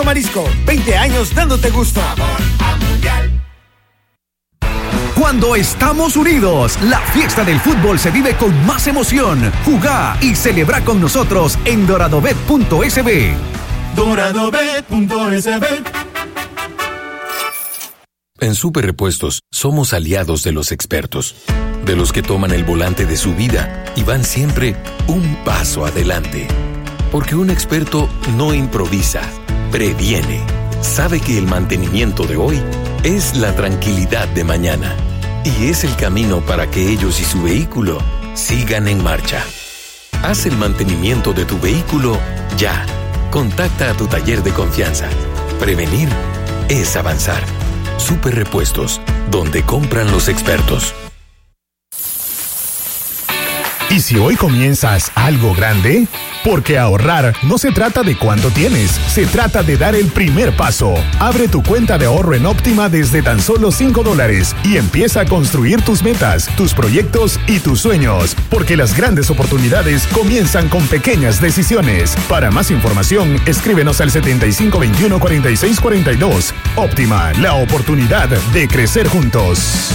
Marisco, 20 años dándote gusto. Cuando estamos unidos, la fiesta del fútbol se vive con más emoción. Jugá y celebra con nosotros en doradobet.sb. Doradobet.sb. En Super Repuestos somos aliados de los expertos, de los que toman el volante de su vida y van siempre un paso adelante. Porque un experto no improvisa, previene. Sabe que el mantenimiento de hoy es la tranquilidad de mañana y es el camino para que ellos y su vehículo sigan en marcha. Haz el mantenimiento de tu vehículo ya. Contacta a tu taller de confianza. Prevenir es avanzar. Super Repuestos, donde compran los expertos. ¿Y si hoy comienzas algo grande? Porque ahorrar no se trata de cuánto tienes, se trata de dar el primer paso. Abre tu cuenta de ahorro en Óptima desde tan solo $5 y empieza a construir tus metas, tus proyectos y tus sueños. Porque las grandes oportunidades comienzan con pequeñas decisiones. Para más información, escríbenos al 7521-4642. Óptima, la oportunidad de crecer juntos.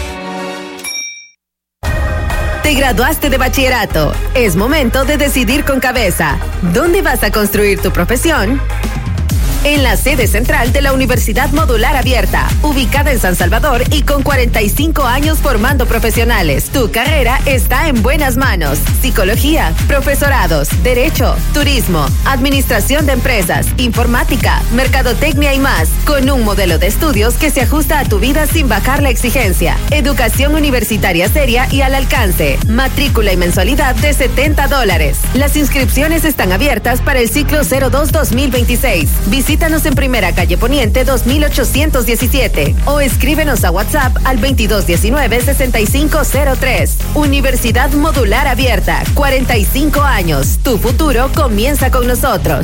Te graduaste de bachillerato. Es momento de decidir con cabeza. ¿Dónde vas a construir tu profesión? En la sede central de la Universidad Modular Abierta, ubicada en San Salvador y con 45 años formando profesionales. Tu carrera está en buenas manos. Psicología, profesorados, derecho, turismo, administración de empresas, informática, mercadotecnia y más, con un modelo de estudios que se ajusta a tu vida sin bajar la exigencia. Educación universitaria seria y al alcance. Matrícula y mensualidad de $70. Las inscripciones están abiertas para el ciclo 02-2026. Visítanos en Primera Calle Poniente 2817 o escríbenos a WhatsApp al 2219-6503. Universidad Modular Abierta, 45 años. Tu futuro comienza con nosotros.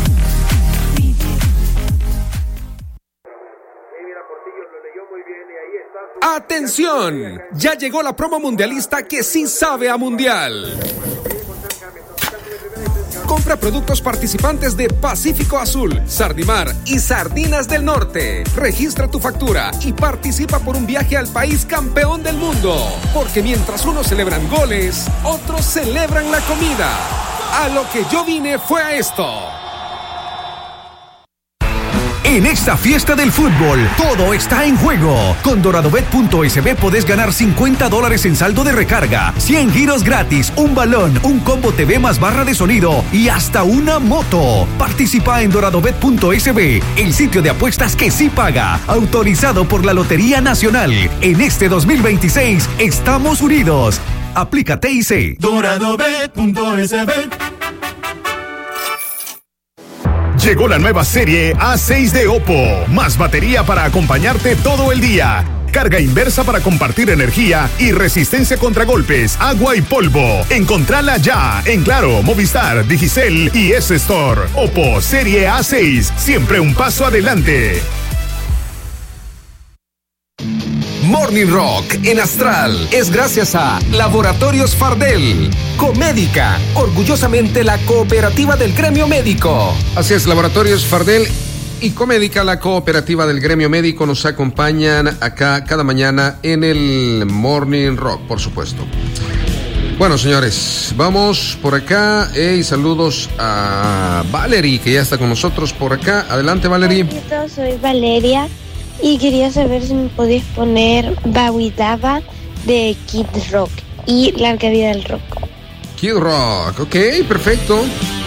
¡Atención! Ya llegó la promo mundialista que sí sabe a mundial. Compra productos participantes de Pacífico Azul, Sardimar y Sardinas del Norte. Registra tu factura y participa por un viaje al país campeón del mundo. Porque mientras unos celebran goles, otros celebran la comida. A lo que yo vine fue a esto. En esta fiesta del fútbol, todo está en juego. Con doradobet.sb podés ganar $50 en saldo de recarga, 100 giros gratis, un balón, un combo TV más barra de sonido y hasta una moto. Participa en doradobet.sb, el sitio de apuestas que sí paga, autorizado por la Lotería Nacional. En este 2026, estamos unidos. Aplica TIC. Doradobet.sb. Llegó la nueva serie A6 de Oppo. Más batería para acompañarte todo el día. Carga inversa para compartir energía y resistencia contra golpes, agua y polvo. Encontrala ya en Claro, Movistar, Digicel y S-Store. Oppo serie A6. Siempre un paso adelante. Morning Rock en Astral es gracias a Laboratorios Fardel, Comédica, orgullosamente la cooperativa del gremio médico. Así es, Laboratorios Fardel y Comédica, la cooperativa del gremio médico, nos acompañan acá cada mañana en el Morning Rock, por supuesto. Bueno, señores, vamos por acá y saludos a Valerie, que ya está con nosotros por acá. Adelante, Valerie. Hola, soy Valeria. Y quería saber si me podías poner Bawidaba de Kid Rock y Larga Vida del Rock. Kid Rock, ok, perfecto.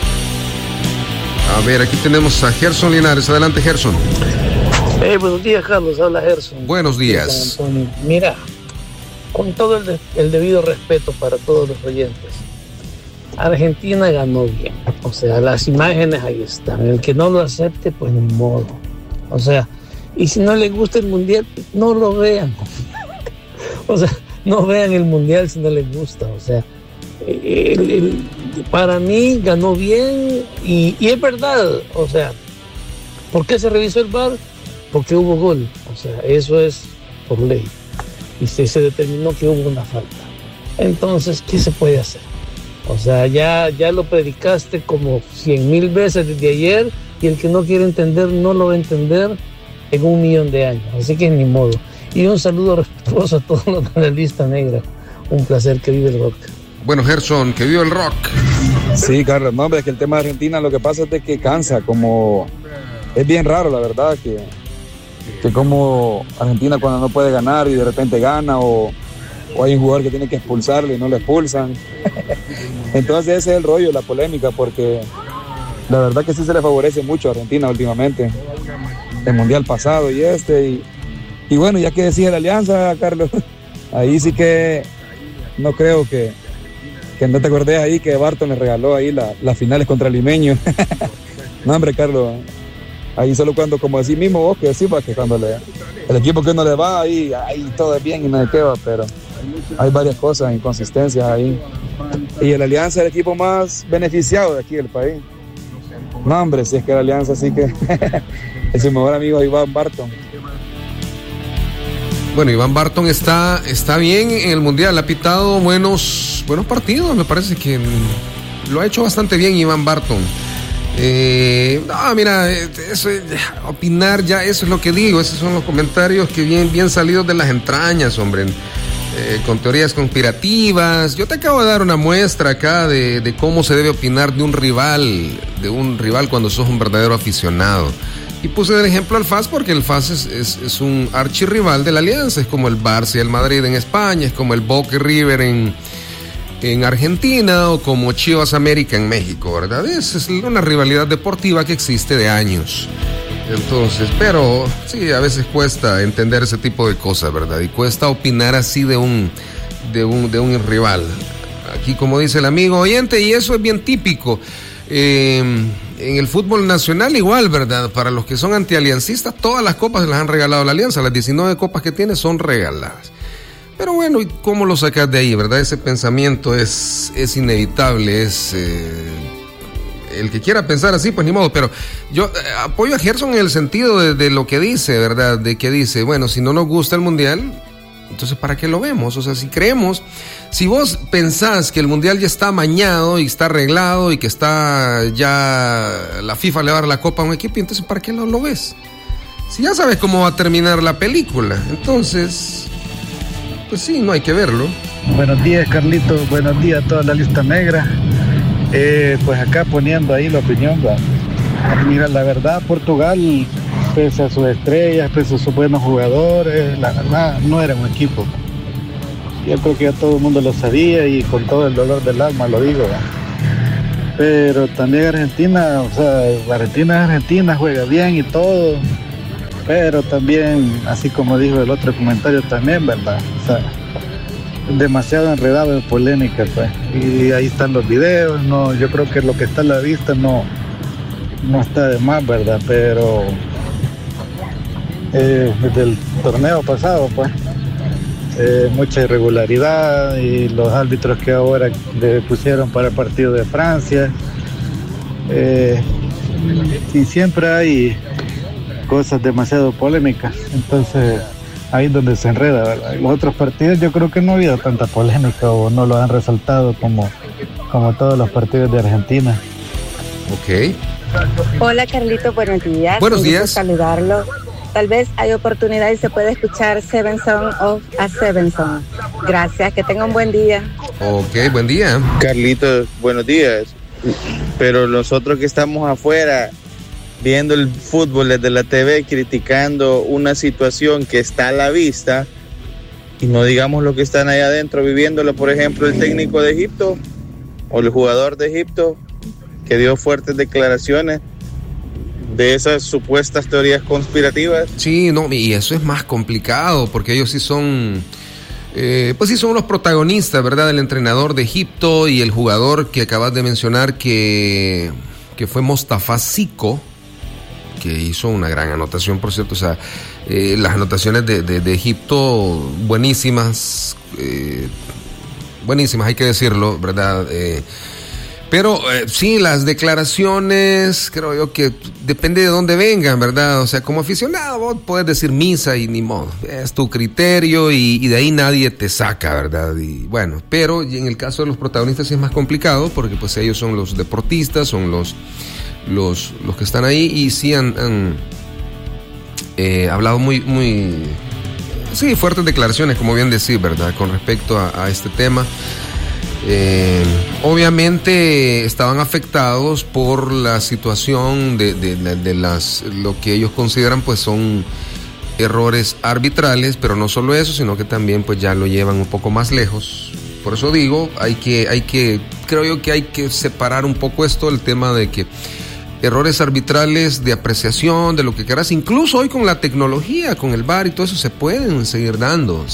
A ver, aquí tenemos a Gerson Linares. Adelante, Gerson. Buenos días, Carlos. Habla Gerson. Buenos días. Mira, con todo el debido respeto para todos los oyentes, Argentina ganó bien. O sea, las imágenes ahí están. El que no lo acepte, pues ni modo. O sea, y si no les gusta el mundial, no lo vean. O sea, no vean el mundial si no les gusta. O sea, para mí ganó bien y es verdad. O sea, ¿por qué se revisó el VAR? Porque hubo gol. O sea, eso es por ley. Y se determinó que hubo una falta. Entonces, ¿qué se puede hacer? O sea, ya lo predicaste como 100,000 veces desde ayer, y el que no quiere entender no lo va a entender en 1,000,000 de años. Así que ni modo. Y un saludo respetuoso a todos los de la lista negra. Un placer, que vive el rock. Bueno, Gerson, que vive el rock. Sí, Carlos, no, hombre, es que el tema de Argentina lo que pasa es de que cansa, como es bien raro, la verdad, que como Argentina cuando no puede ganar y de repente gana, o hay un jugador que tiene que expulsarle y no lo expulsan. Entonces ese es el rollo, la polémica, porque la verdad que sí se le favorece mucho a Argentina últimamente, el mundial pasado y bueno, ya que decía la Alianza, Carlos, ahí sí que no creo que no te acordés ahí que Barton le regaló ahí las finales contra Limeño. No, hombre, Carlos, ahí solo cuando, como decís mismo vos, que decís, que cuando el equipo que no le va, ahí todo es bien y no hay que va, pero hay varias cosas, inconsistencias ahí. Y el Alianza es el equipo más beneficiado de aquí del país. No, hombre, si es que la Alianza, sí que es su mejor amigo Iván Barton. Bueno, Iván Barton está bien en el Mundial, ha pitado buenos partidos, me parece que lo ha hecho bastante bien Iván Barton. No, mira, eso, opinar ya, eso es lo que digo, esos son los comentarios que bien salidos de las entrañas, hombre, con teorías conspirativas. Yo te acabo de dar una muestra acá de cómo se debe opinar de un rival cuando sos un verdadero aficionado. Y puse el ejemplo al FAS porque el FAS es un archirrival de la Alianza, es como el Barça y el Madrid en España, es como el Boca y River en Argentina, o como Chivas América en México, ¿verdad? Es una rivalidad deportiva que existe de años. Entonces, pero sí, a veces cuesta entender ese tipo de cosas, ¿verdad? Y cuesta opinar así de un rival. Aquí, como dice el amigo oyente, y eso es bien típico. En el fútbol nacional igual, ¿verdad? Para los que son antialiancistas, todas las copas se las han regalado a la Alianza. Las 19 copas que tiene son regaladas. Pero bueno, ¿y cómo lo sacas de ahí, verdad? Ese pensamiento es inevitable, el que quiera pensar así, pues ni modo. Pero yo apoyo a Gerson en el sentido de lo que dice, ¿verdad? De que dice, bueno, si no nos gusta el Mundial, entonces ¿para qué lo vemos? O sea, si vos pensás que el Mundial ya está amañado y está arreglado y que está ya la FIFA le va a dar la copa a un equipo, entonces ¿para qué lo ves? Si ya sabes cómo va a terminar la película, entonces, pues sí, no hay que verlo. Buenos días, Carlitos, buenos días a toda la lista negra. Pues acá poniendo ahí la opinión, ¿va? Mira, la verdad, Portugal, pese a sus estrellas, pese a sus buenos jugadores, la verdad no era un equipo. Yo creo que ya todo el mundo lo sabía y con todo el dolor del alma lo digo, ¿va? Pero también Argentina, o sea, Argentina juega bien y todo, pero también, así como dijo el otro comentario también, ¿verdad? O sea, demasiado enredado en polémica, pues. Y ahí están los videos, no, yo creo que lo que está a la vista no está de más, ¿verdad? Pero desde el torneo pasado, pues, mucha irregularidad, y los árbitros que ahora le pusieron para el partido de Francia, y siempre hay cosas demasiado polémicas, entonces ahí es donde se enreda, ¿verdad? Los otros partidos yo creo que no ha habido tanta polémica, o no lo han resaltado como todos los partidos de Argentina. Ok. Hola, Carlito, buenos días. Buenos días. Saludarlo. Tal vez hay oportunidad y se puede escuchar Seven Son of a Seven Son. Gracias, que tenga un buen día. Ok, buen día. Carlitos, buenos días. Pero nosotros que estamos afuera viendo el fútbol desde la TV, criticando una situación que está a la vista, y no digamos lo que están allá adentro viviéndolo, por ejemplo, el técnico de Egipto o el jugador de Egipto, que dio fuertes declaraciones de esas supuestas teorías conspirativas. Sí, no, y eso es más complicado, porque ellos sí son, pues sí son los protagonistas, ¿verdad? El entrenador de Egipto y el jugador que acabas de mencionar, que fue Mostafa Siko, que hizo una gran anotación, por cierto. O sea, las anotaciones de Egipto, buenísimas, hay que decirlo, ¿verdad? Pero sí, las declaraciones, creo yo que depende de dónde vengan, ¿verdad? O sea, como aficionado vos puedes decir misa y ni modo, es tu criterio y de ahí nadie te saca, ¿verdad? Y bueno, pero en el caso de los protagonistas sí es más complicado porque pues ellos son los deportistas, son los que están ahí y sí han hablado muy fuertes declaraciones, como bien decir, ¿verdad? Con respecto a este tema. Obviamente estaban afectados por la situación de lo que ellos consideran pues son errores arbitrales, pero no solo eso, sino que también pues ya lo llevan un poco más lejos. Por eso digo, creo yo que hay que separar un poco esto, el tema de que errores arbitrales de apreciación, de lo que quieras, incluso hoy con la tecnología, con el VAR y todo eso, se pueden seguir dando.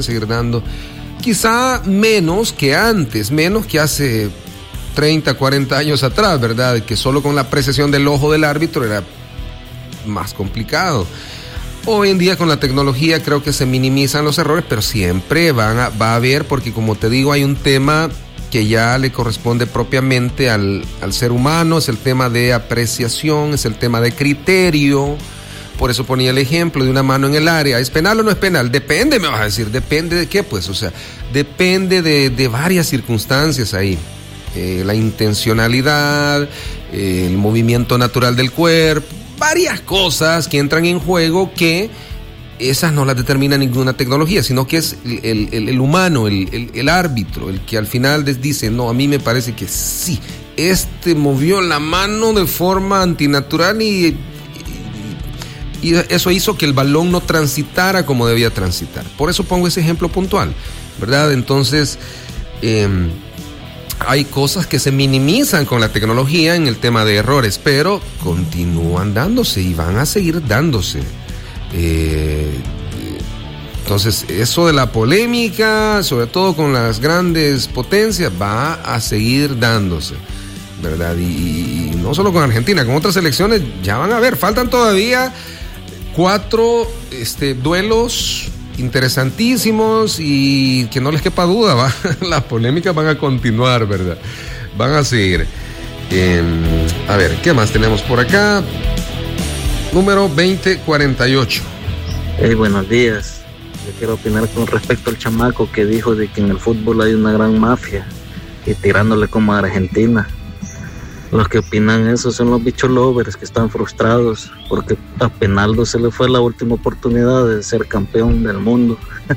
Quizá menos que antes, menos que hace 30, 40 años atrás, ¿verdad? Que solo con la apreciación del ojo del árbitro era más complicado. Hoy en día con la tecnología creo que se minimizan los errores, pero siempre va a haber, porque como te digo, hay un tema que ya le corresponde propiamente al ser humano, es el tema de apreciación, es el tema de criterio. Por eso ponía el ejemplo de una mano en el área. ¿Es penal o no es penal? Depende, me vas a decir. ¿Depende de qué? Pues, o sea, depende de varias circunstancias ahí. La intencionalidad, el movimiento natural del cuerpo, varias cosas que entran en juego que esas no las determina ninguna tecnología, sino que es el humano, el árbitro, el que al final les dice, no, a mí me parece que sí, movió la mano de forma antinatural y eso hizo que el balón no transitara como debía transitar. Por eso pongo ese ejemplo puntual, ¿verdad? Entonces, hay cosas que se minimizan con la tecnología en el tema de errores, pero continúan dándose y van a seguir dándose. Entonces, eso de la polémica, sobre todo con las grandes potencias, va a seguir dándose, ¿verdad? Y no solo con Argentina, con otras selecciones ya van a ver, faltan todavía 4 duelos interesantísimos y que no les quepa duda, las polémicas van a continuar, ¿verdad? Van a seguir. A ver, ¿qué más tenemos por acá? Número 2048. Hey, buenos días. Yo quiero opinar con respecto al chamaco que dijo de que en el fútbol hay una gran mafia y tirándole como a Argentina. Los que opinan eso son los bichos lovers que están frustrados porque a Penaldo se le fue la última oportunidad de ser campeón del mundo.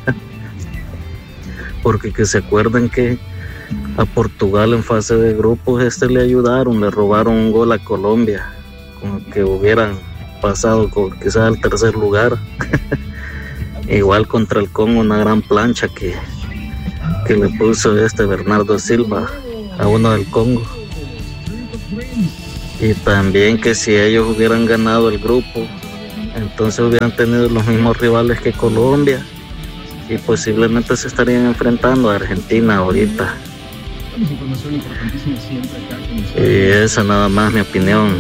Porque que se acuerdan que a Portugal en fase de grupos le ayudaron, le robaron un gol a Colombia, con que hubieran pasado quizás al tercer lugar. Igual contra el Congo, una gran plancha que le puso Bernardo Silva a uno del Congo. Y también que si ellos hubieran ganado el grupo, entonces hubieran tenido los mismos rivales que Colombia y posiblemente se estarían enfrentando a Argentina ahorita. Y esa nada más mi opinión.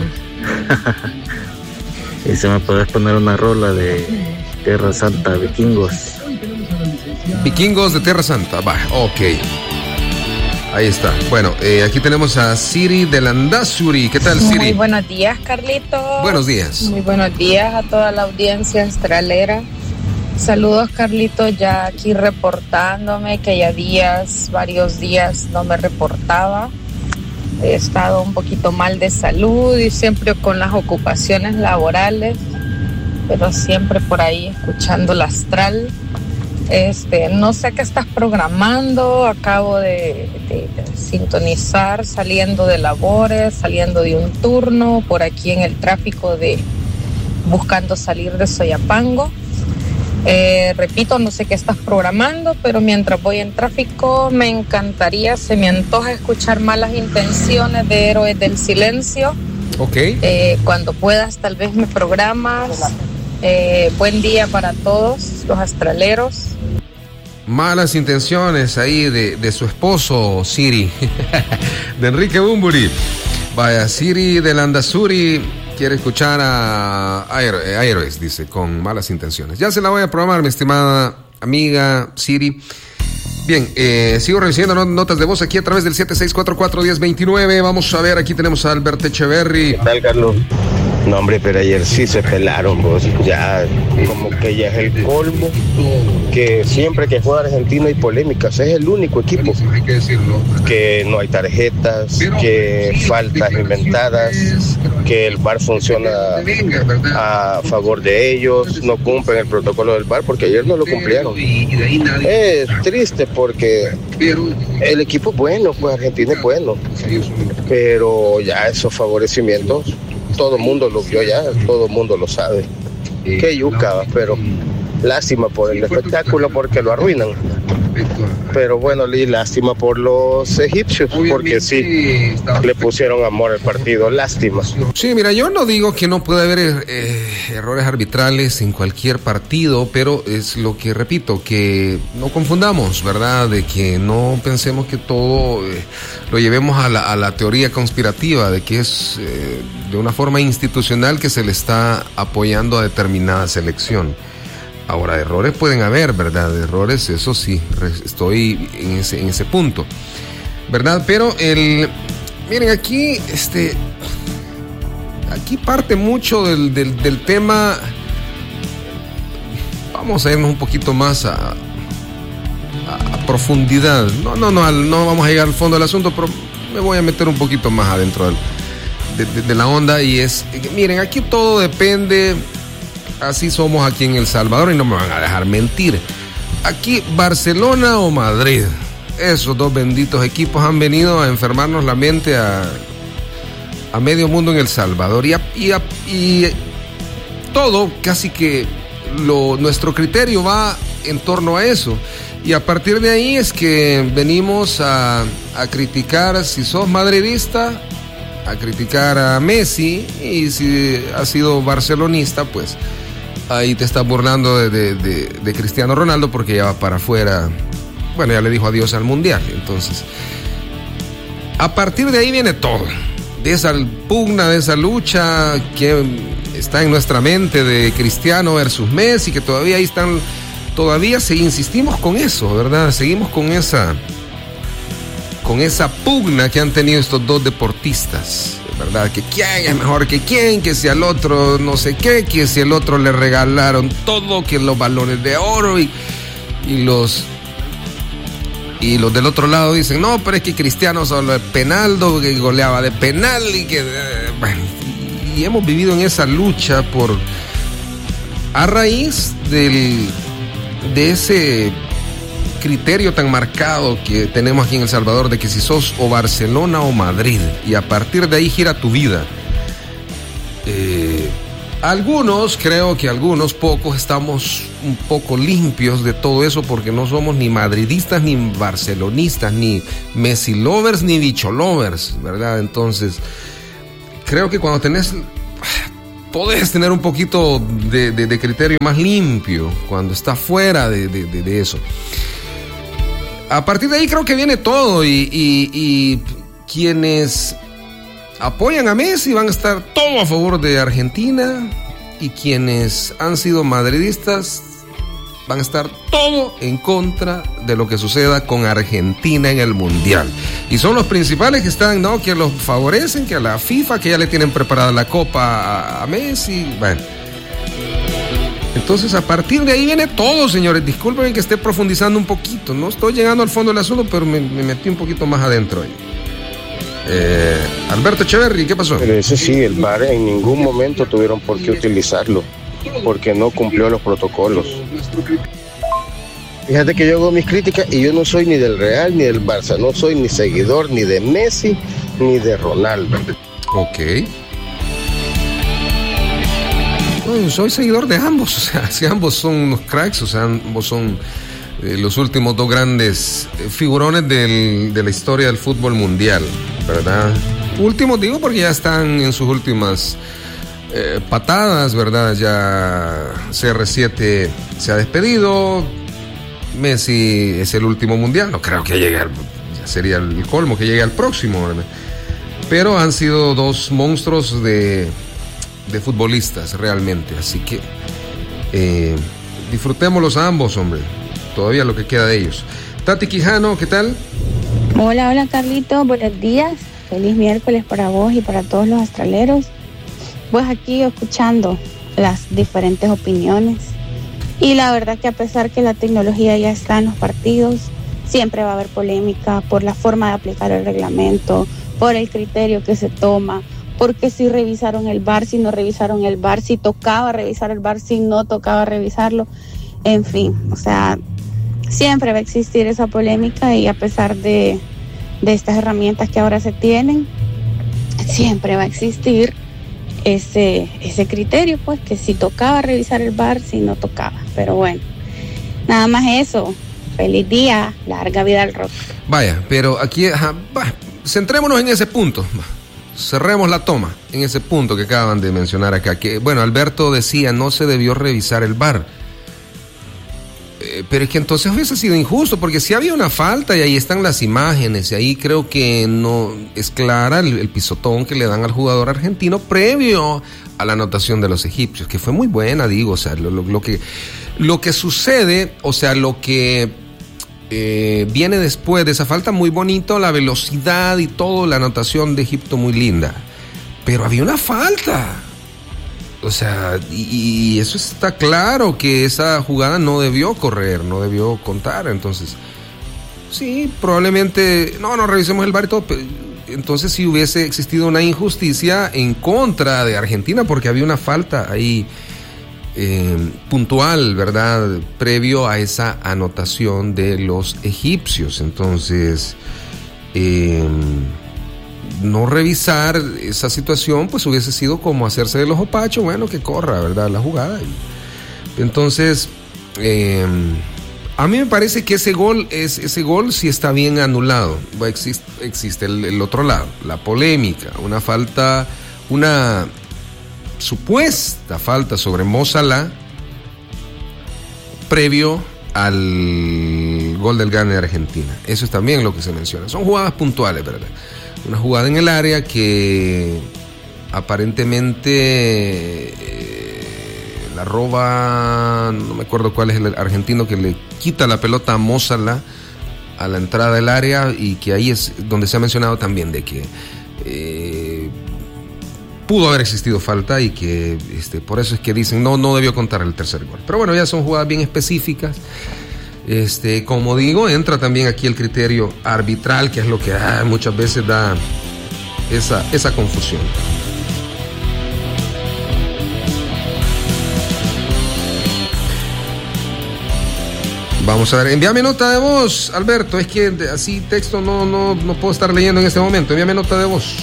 Y si me puedes poner una rola de Tierra Santa, Vikingos. Vikingos de Tierra Santa, va, ok. Ahí está. Bueno, aquí tenemos a Siri de Landazuri. ¿Qué tal, Siri? Muy buenos días, Carlitos. Buenos días. Muy buenos días a toda la audiencia astralera. Saludos, Carlitos, ya aquí reportándome, que ya varios días no me reportaba. He estado un poquito mal de salud y siempre con las ocupaciones laborales, pero siempre por ahí escuchando la astral. No sé qué estás programando, acabo de sintonizar saliendo de labores, saliendo de un turno, por aquí en el tráfico buscando salir de Soyapango. Repito, no sé qué estás programando, pero mientras voy en tráfico me encantaría, se me antoja escuchar Malas Intenciones de Héroes del Silencio. Ok. Cuando puedas, tal vez me programas. Buen día para todos los astraleros. Malas Intenciones ahí de su esposo, Siri, de Enrique Bumburi. Vaya, Siri de Landazuri quiere escuchar a Héroes, dice, con Malas Intenciones. Ya se la voy a programar, mi estimada amiga Siri. Bien, sigo recibiendo notas de voz aquí a través del 7644-1029. Vamos a ver, aquí tenemos a Alberto Echeverry. ¿Qué tal, Carlos? No, hombre, pero ayer sí se pelaron, vos. Ya, como que ya es el colmo que siempre que juega Argentina hay polémicas. Es el único equipo que no hay tarjetas, que faltas inventadas, que el VAR funciona a favor de ellos, no cumplen el protocolo del VAR porque ayer no lo cumplieron. Es triste porque el equipo es bueno, pues Argentina es bueno, pero ya esos favorecimientos todo el mundo lo vio ya, todo el mundo lo sabe. Qué yuca, pero lástima por el espectáculo porque lo arruinan. Pero bueno, y lástima por los egipcios, porque sí, le pusieron amor al partido, lástima. Sí, mira, yo no digo que no puede haber errores arbitrales en cualquier partido, pero es lo que repito, que no confundamos, ¿verdad? De que no pensemos que todo lo llevemos a la teoría conspirativa, de que es de una forma institucional que se le está apoyando a determinada selección. Ahora, errores pueden haber, ¿verdad? Errores, eso sí, estoy en ese punto, ¿verdad? Pero miren, aquí parte mucho del tema. Vamos a irnos un poquito más a profundidad. No vamos a llegar al fondo del asunto, pero me voy a meter un poquito más adentro de la onda. Y miren, aquí todo depende. Así somos aquí en El Salvador y no me van a dejar mentir. Aquí, Barcelona o Madrid, esos dos benditos equipos han venido a enfermarnos la mente a medio mundo en El Salvador. Y todo, casi que nuestro criterio va en torno a eso. Y a partir de ahí es que venimos a criticar, si sos madridista, a criticar a Messi, y si has sido barcelonista, pues ahí te estás burlando de Cristiano Ronaldo porque ya va para afuera. Bueno, ya le dijo adiós al Mundial. Entonces, a partir de ahí viene todo. De esa pugna, de esa lucha que está en nuestra mente de Cristiano versus Messi, que todavía ahí están, insistimos con eso, ¿verdad? Seguimos con esa pugna que han tenido estos dos deportistas, ¿verdad? Que quién es mejor que quién, que si al otro no sé qué, que si al otro le regalaron todo, que los balones de oro y los del otro lado dicen, no, pero es que Cristiano solo es penaldo, que goleaba de penal y que bueno, y hemos vivido en esa lucha a raíz de ese criterio tan marcado que tenemos aquí en El Salvador de que si sos o Barcelona o Madrid, y a partir de ahí gira tu vida. Creo que algunos pocos estamos un poco limpios de todo eso porque no somos ni madridistas ni barcelonistas, ni Messi lovers ni bicho lovers, ¿verdad? Entonces, creo que cuando podés tener un poquito de criterio más limpio cuando está fuera de eso. A partir de ahí creo que viene todo y quienes apoyan a Messi van a estar todo a favor de Argentina, y quienes han sido madridistas van a estar todo en contra de lo que suceda con Argentina en el Mundial. Y son los principales que están, ¿no? Que los favorecen, que a la FIFA, que ya le tienen preparada la copa a Messi. Bueno. Entonces, a partir de ahí viene todo, señores. Disculpen que esté profundizando un poquito. No estoy llegando al fondo del asunto, pero me metí un poquito más adentro ahí. Alberto Echeverry, ¿qué pasó? Pero ese sí, el VAR en ningún momento tuvieron por qué utilizarlo, porque no cumplió los protocolos. Fíjate que yo hago mis críticas y yo no soy ni del Real ni del Barça, no soy ni seguidor ni de Messi ni de Ronaldo. Ok. No, soy seguidor de ambos, o sea, si ambos son unos cracks, o sea, ambos son los últimos dos grandes figurones de la historia del fútbol mundial, ¿verdad? Últimos digo porque ya están en sus últimas patadas, ¿verdad? Ya CR7 se ha despedido, Messi es el último mundial, no creo que llegue ya sería el colmo que llegue al próximo, ¿verdad? Pero han sido dos monstruos de futbolistas realmente, así que disfrutémoslos a ambos, hombre, todavía lo que queda de ellos. Tati Quijano, ¿qué tal? Hola Carlito, buenos días. Feliz miércoles para vos y para todos los astraleros. Pues aquí escuchando las diferentes opiniones. Y la verdad que a pesar que la tecnología ya está en los partidos, siempre va a haber polémica por la forma de aplicar el reglamento, por el criterio que se toma, porque si revisaron el VAR, si no revisaron el VAR, si tocaba revisar el VAR, si no tocaba revisarlo. En fin, o sea, siempre va a existir esa polémica y a pesar de estas herramientas que ahora se tienen, siempre va a existir ese criterio, pues, que si tocaba revisar el VAR, si no tocaba. Pero bueno, nada más eso. Feliz día, larga vida al rock. Vaya, pero aquí, centrémonos en ese punto. Cerremos la toma en ese punto que acaban de mencionar acá. Que, bueno, Alberto decía, no se debió revisar el VAR. Pero es que entonces hubiese sido injusto, porque si había una falta y ahí están las imágenes, y ahí creo que no es clara el pisotón que le dan al jugador argentino previo a la anotación de los egipcios, que fue muy buena, digo, o sea, lo que sucede, o sea, lo que viene después de esa falta, muy bonito, la velocidad y todo, la anotación de Egipto muy linda, pero había una falta. O sea, y eso está claro, que esa jugada no debió correr, no debió contar. Entonces, sí, probablemente, no revisemos el VAR y todo. Entonces sí hubiese existido una injusticia en contra de Argentina, porque había una falta ahí puntual, ¿verdad? Previo a esa anotación de los egipcios. Entonces, no revisar esa situación, pues hubiese sido como hacerse del ojo pacho, bueno, que corra, ¿verdad?, la jugada. Entonces, a mí me parece que ese gol sí está bien anulado. Existe el otro lado, la polémica, una falta, una supuesta falta sobre Mo Salah previo al gol del gane de Argentina. Eso es también lo que se menciona. Son jugadas puntuales, ¿verdad? Una jugada en el área que aparentemente la roba, no me acuerdo cuál es el argentino que le quita la pelota a Mo Salah a la entrada del área, y que ahí es donde se ha mencionado también de que pudo haber existido falta y que por eso es que dicen no debió contar el tercer gol. Pero bueno, ya son jugadas bien específicas. Como digo, entra también aquí el criterio arbitral, que es lo que muchas veces da esa confusión. Vamos a ver, envíame nota de voz, Alberto. Es que así texto no puedo estar leyendo en este momento. Envíame nota de voz.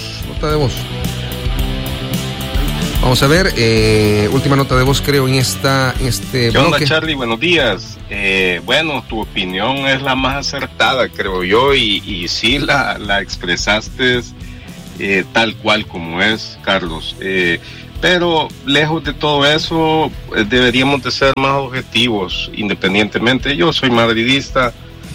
Vamos a ver, última nota de voz, creo, en este ¿Qué onda, bloque. Charlie? Buenos días. Bueno, tu opinión es la más acertada, creo yo, y sí la expresaste tal cual como es, Carlos. Pero lejos de todo eso, deberíamos de ser más objetivos, independientemente. Yo soy madridista,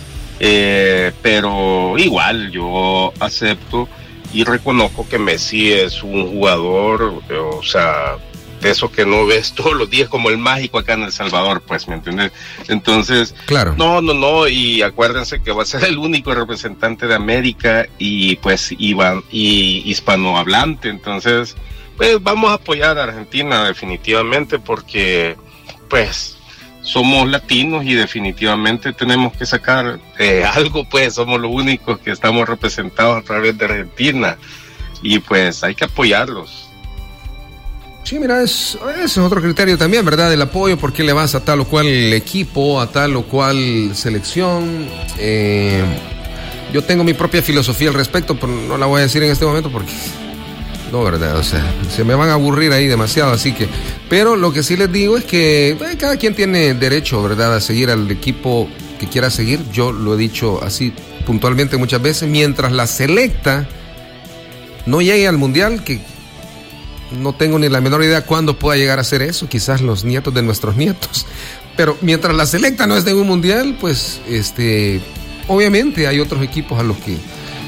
pero igual yo acepto y reconozco que Messi es un jugador, o sea, de eso que no ves todos los días, como el mágico acá en El Salvador, pues, ¿me entiendes? Entonces, claro. No, y acuérdense que va a ser el único representante de América y pues hispanohablante. Entonces, pues vamos a apoyar a Argentina definitivamente, porque pues somos latinos y definitivamente tenemos que sacar algo, pues somos los únicos que estamos representados a través de Argentina y pues hay que apoyarlos. Sí, mira, ese es otro criterio también, ¿verdad? El apoyo, ¿por qué le vas a tal o cual equipo, a tal o cual selección? Yo tengo mi propia filosofía al respecto, pero no la voy a decir en este momento porque no, ¿verdad? O sea, se me van a aburrir ahí demasiado, así que... Pero lo que sí les digo es que cada quien tiene derecho, ¿verdad?, a seguir al equipo que quiera seguir. Yo lo he dicho así puntualmente muchas veces, mientras la selecta no llegue al Mundial, que no tengo ni la menor idea cuándo pueda llegar a ser eso, quizás los nietos de nuestros nietos, pero mientras la selecta no esté en un Mundial, pues obviamente hay otros equipos a los que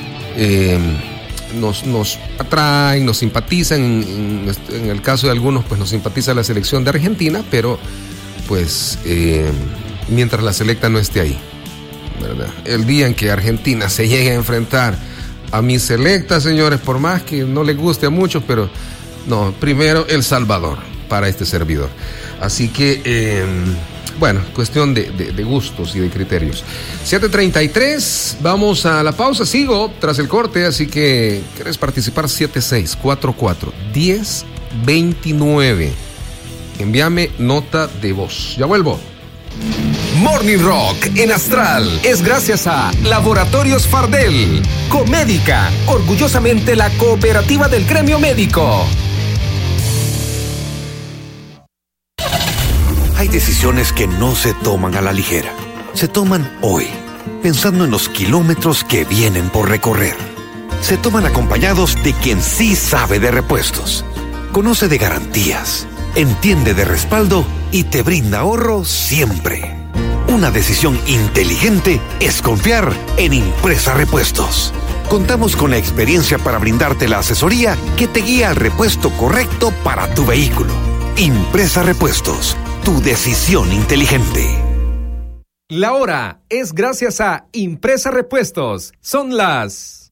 nos atraen, nos simpatizan. En el caso de algunos, pues nos simpatiza la selección de Argentina, pero pues mientras la selecta no esté ahí, ¿verdad? El día en que Argentina se llegue a enfrentar a mi selecta, señores, por más que no les guste a muchos, pero no, primero El Salvador para este servidor. Así que, bueno, cuestión de gustos y de criterios. 7:33, vamos a la pausa, sigo tras el corte, así que, ¿quieres participar? 7644-1029. Envíame nota de voz. Ya vuelvo. Morning Rock en Astral es gracias a Laboratorios Fardel, Comédica, orgullosamente la cooperativa del gremio médico. Hay decisiones que no se toman a la ligera. Se toman hoy, pensando en los kilómetros que vienen por recorrer. Se toman acompañados de quien sí sabe de repuestos, conoce de garantías, entiende de respaldo y te brinda ahorro siempre. Una decisión inteligente es confiar en Impresa Repuestos. Contamos con la experiencia para brindarte la asesoría que te guía al repuesto correcto para tu vehículo. Impresa Repuestos, tu decisión inteligente. La hora es gracias a Impresa Repuestos. Son las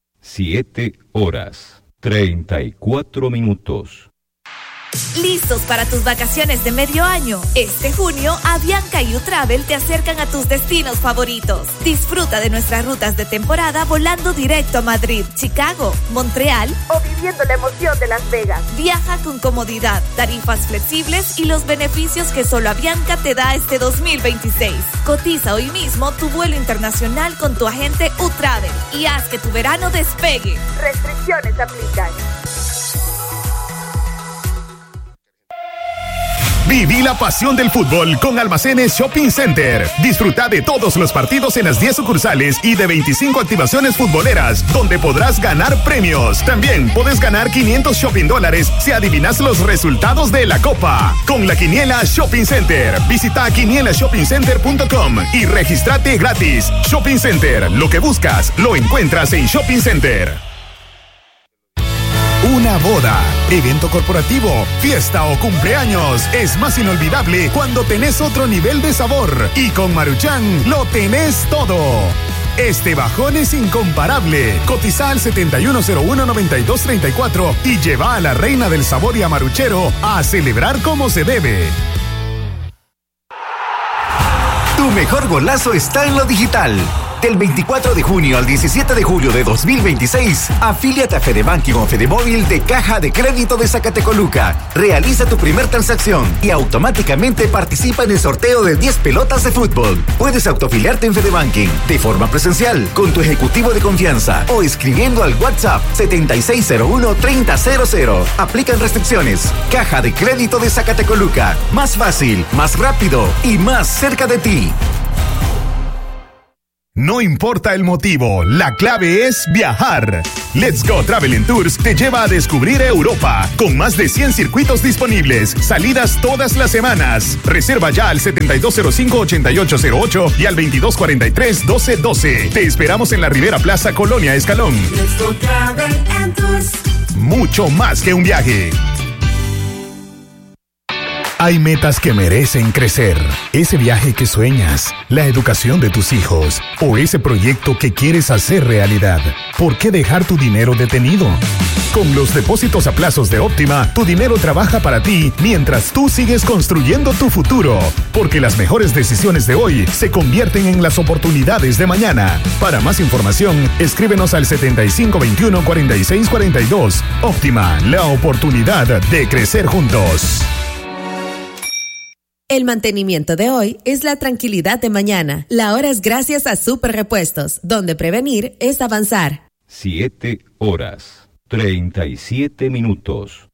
7:34. ¿Listos para tus vacaciones de medio año? Este junio, Avianca y U-Travel te acercan a tus destinos favoritos. Disfruta de nuestras rutas de temporada volando directo a Madrid, Chicago, Montreal o viviendo la emoción de Las Vegas. Viaja con comodidad, tarifas flexibles y los beneficios que solo Avianca te da este 2026. Cotiza hoy mismo tu vuelo internacional con tu agente U-Travel y haz que tu verano despegue. Restricciones aplican. Viví la pasión del fútbol con Almacenes Shopping Center. Disfruta de todos los partidos en las 10 sucursales y de 25 activaciones futboleras, donde podrás ganar premios. También puedes ganar $500 shopping dólares si adivinas los resultados de la Copa. Con la Quiniela Shopping Center. Visita quinielashoppincenter.com y regístrate gratis. Shopping Center, lo que buscas, lo encuentras en Shopping Center. Una boda, evento corporativo, fiesta o cumpleaños es más inolvidable cuando tenés otro nivel de sabor. Y con Maruchan lo tenés todo. Este bajón es incomparable. Cotiza al 7101-9234 y lleva a la reina del sabor y a Maruchero a celebrar como se debe. Tu mejor golazo está en lo digital. Del 24 de junio al 17 de julio de 2026, afíliate a Fedebanking o Fedemóvil de Caja de Crédito de Zacatecoluca. Realiza tu primer transacción y automáticamente participa en el sorteo de 10 pelotas de fútbol. Puedes autoafiliarte en Fedebanking de forma presencial con tu ejecutivo de confianza o escribiendo al WhatsApp 7601-3000. Aplican restricciones. Caja de Crédito de Zacatecoluca. Más fácil, más rápido y más cerca de ti. No importa el motivo, la clave es viajar. Let's Go Travel & Tours te lleva a descubrir Europa, con más de 100 circuitos disponibles, salidas todas las semanas. Reserva ya al 7205-8808 y al 2243-1212. Te esperamos en la Rivera Plaza, Colonia Escalón. Let's Go Travel & Tours. Mucho más que un viaje. Hay metas que merecen crecer. Ese viaje que sueñas, la educación de tus hijos o ese proyecto que quieres hacer realidad. ¿Por qué dejar tu dinero detenido? Con los depósitos a plazos de Óptima, tu dinero trabaja para ti mientras tú sigues construyendo tu futuro. Porque las mejores decisiones de hoy se convierten en las oportunidades de mañana. Para más información, escríbenos al 7521-4642. Óptima, la oportunidad de crecer juntos. El mantenimiento de hoy es la tranquilidad de mañana. La hora es gracias a Super Repuestos, donde prevenir es avanzar. 7:37.